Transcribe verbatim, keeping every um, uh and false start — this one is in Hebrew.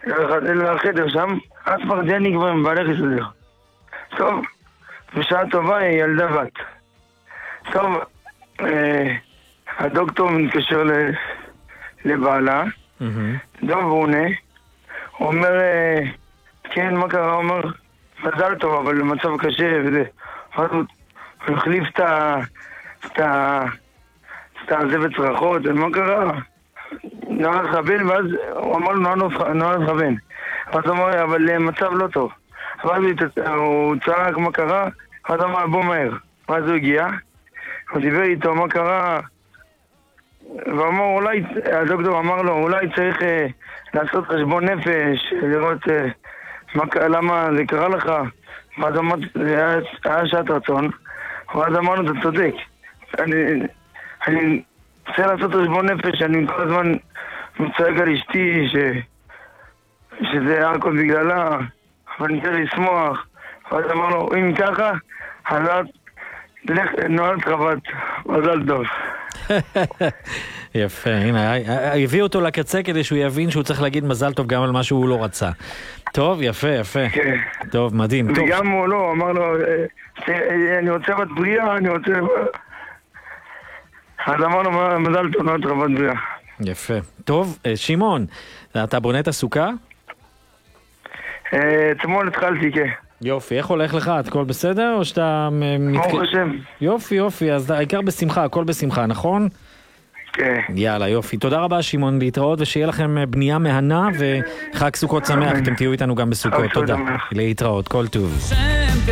לחדר שם, אז פרדני כבר מבלך לסדר. טוב, בשעה טובה היא ילדה בת. טוב, אה, הדוקטור מתקשר ל... לבעלה, mm-hmm. דוב הוא עונה, הוא אומר, אה, כן, מה קרה? הוא אומר, מזל טוב, אבל מצב קשה וזה. אז הוא החליף את ה... את ה... את הזה בצרחות, מה קרה? נועד לכוון, ואז הוא אמר לו נועד לכוון. אז הוא אמר, אבל מצב לא טוב. ואז הוא צעק מה קרה, אז הוא אמר, בוא מהר. ואז הוא הגיע, הוא דיבר איתו מה קרה, ואמר, אולי, הדוקטור אמר לו, אולי צריך אה, לעשות חשבון נפש, לראות אה, מה, למה זה קרה לך. ואז אמר, זה היה, היה שעת רצון, ואז אמרנו, אתה צודק. אני, אני רוצה לעשות חשבון נפש, אני כל הזמן מצייג על אשתי, ש, שזה היה הכל בגללה, אבל אני צריך לשמוח. ואז אמרנו, אם ככה, אז לך, נועד חוות, מזל טוב. יפה, הנה, הביא אותו לקצה כדי שהוא יבין שהוא צריך להגיד מזל טוב גם על מה שהוא לא רצה. טוב, יפה, יפה. טוב, מדהים. וגם הוא לא, אמר לו, אני רוצה בת בריאה, אני רוצה... אז אמרנו, מזל טוב, נועד חוות בריאה. יפה. טוב, שמעון, אתה בונה את הסוכה? אתמול התחלתי, כן. יופי, איך הולך לך? הכל בסדר? או שאתה... ברוך השם. יופי, יופי, אז העיקר בשמחה, הכל בשמחה, נכון? כן. יאללה, יופי. תודה רבה, שמעון, להתראות, ושיהיה לכם בנייה מהנה, וחג סוכות שמח, אתם תהיו איתנו גם בסוכות. תודה. להתראות, כל טוב.